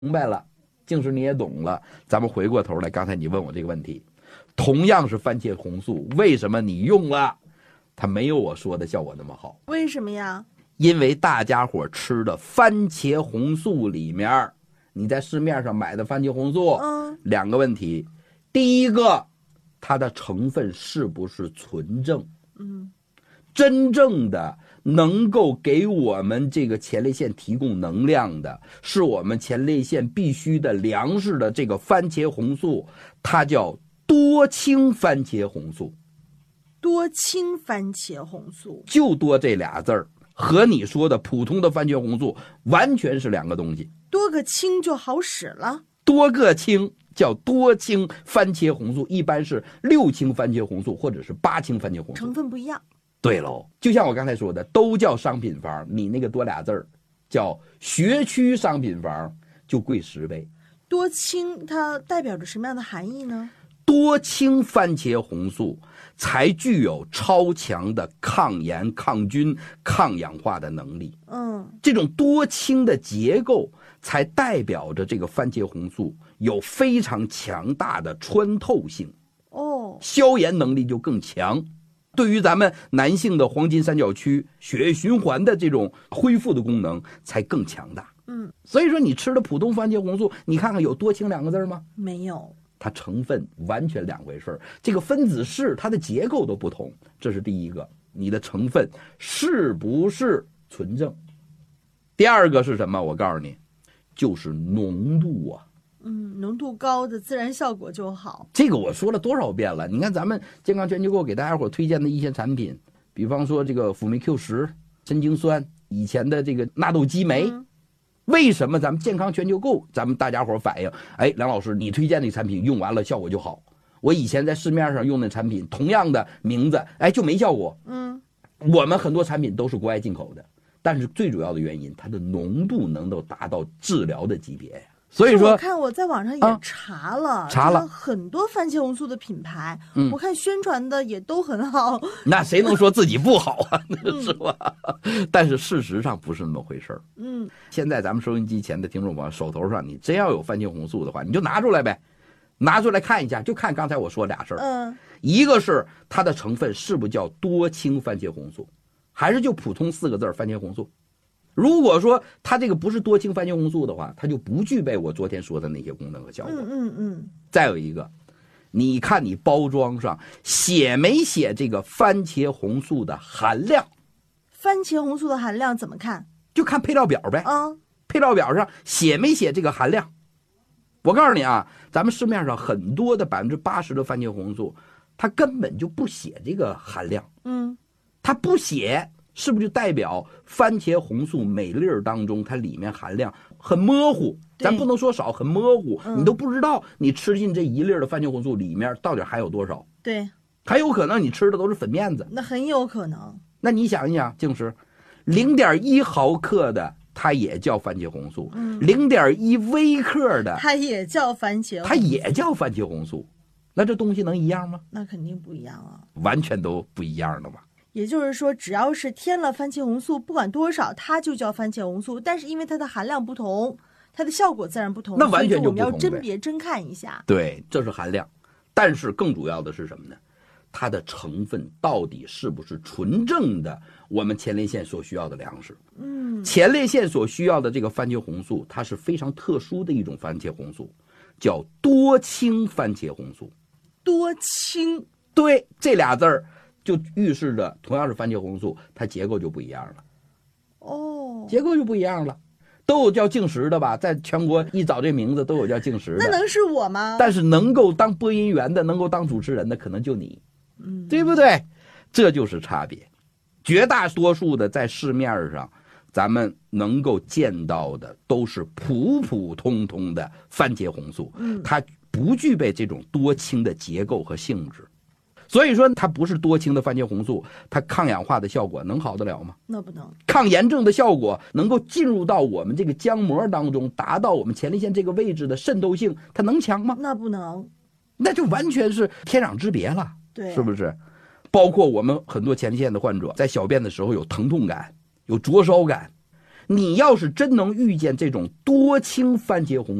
明白了，净是你也懂了。咱们回过头来，刚才你问我这个问题，同样是番茄红素，为什么你用了它没有我说的效果那么好？ 为什么呀？ 因为大家伙吃的番茄红素里面，你在市面上买的番茄红素，两个问题。第一个，它的成分是不是纯正？真正的能够给我们这个前列腺提供能量的，是我们前列腺必须的粮食的这个番茄红素，它叫多氢番茄红素。 多氢番茄红素， 就多这俩字儿，和你说的普通的番茄红素完全是两个东西。 多个氢就好使了。 多个氢叫多氢番茄红素，一般是6氢番茄红素或者是8氢番茄红素， 成分不一样。 对喽，就像我刚才说的，都叫商品房，你那个多俩字儿叫学区商品房，就贵10倍。 多氢它代表着什么样的含义呢？ 多氢番茄红素才具有超强的抗炎、抗菌、抗氧化的能力。这种多氢的结构才代表着这个番茄红素有非常强大的穿透性，消炎能力就更强。对于咱们男性的黄金三角区血液循环的这种恢复的功能才更强大。所以说你吃的普通番茄红素，你看看有多氢2个字吗？ 没有。 它成分完全两回事，这个分子式它的结构都不同，这是第一个，你的成分是不是纯正？第二个是什么？我告诉你，就是浓度啊。 浓度高的自然效果就好。 这个我说了多少遍了？你看咱们健康全球购给大家伙推荐的一些产品，比方说这个辅酶 Q10、神经酸，以前的这个纳豆激酶。为什么咱们健康全球购，咱们大家伙反映，梁老师你推荐的产品用完了效果就好，我以前在市面上用的产品同样的名字，就没效果。我们很多产品都是国外进口的，但是最主要的原因，它的浓度能够达到治疗的级别呀。所以说， 我看我在网上也查了很多番茄红素的品牌，我看宣传的也都很好。 那谁能说自己不好啊？是吧？但是事实上不是那么回事儿。现在咱们收音机前的听众朋友手头上，你真要有番茄红素的话，你就拿出来呗，拿出来看一下，就看刚才我说俩事儿。一个是它的成分是不是叫多氢番茄红素，还是就普通4个字番茄红素？如果说它这个不是多氢番茄红素的话，它就不具备我昨天说的那些功能和效果。再有一个，你看你包装上写没写这个番茄红素的含量？ 番茄红素的含量怎么看？ 就看配料表呗。配料表上写没写这个含量？我告诉你啊，咱们市面上很多的80%的番茄红素，它根本就不写这个含量。它不写，是不是就代表番茄红素每粒当中它里面含量很模糊？咱不能说少，很模糊，你都不知道你吃进这1粒的番茄红素里面到底还有多少。 对， 还有可能你吃的都是粉面子。 那很有可能。 那你想一想，净是0.1毫克的，它也叫番茄红素；0.1微克的， 它也叫番茄红素， 它也叫番茄红素。那这东西能一样吗？ 那肯定不一样啊， 完全都不一样的嘛。 也就是说，只要是添了番茄红素，不管多少，它就叫番茄红素。但是因为它的含量不同，它的效果自然不同。 那完全就不同。 我们要甄别真看一下。 对，这是含量。但是更主要的是什么呢？它的成分到底是不是纯正的我们前列腺所需要的粮食？前列腺所需要的这个番茄红素，它是非常特殊的一种番茄红素，叫多氢番茄红素。 多氢， 对，这俩字儿就预示着同样是番茄红素，它结构就不一样了。结构就不一样了。都有叫净食的吧，在全国一找这名字都有叫净食的。 那能是我吗？ 但是能够当播音员的，能够当主持人的，可能就你，对不对？这就是差别。绝大多数的在市面上，咱们能够见到的都是普普通通的番茄红素，它不具备这种多氢的结构和性质。所以说它不是多氢的番茄红素，它抗氧化的效果能好得了吗？ 那不能。 抗炎症的效果能够进入到我们这个浆膜当中，达到我们前列腺这个位置的渗透性，它能强吗？ 那不能。 那就完全是天壤之别了， 对， 是不是？包括我们很多前列腺的患者在小便的时候有疼痛感，有灼烧感， 你要是真能遇见这种多氢番茄红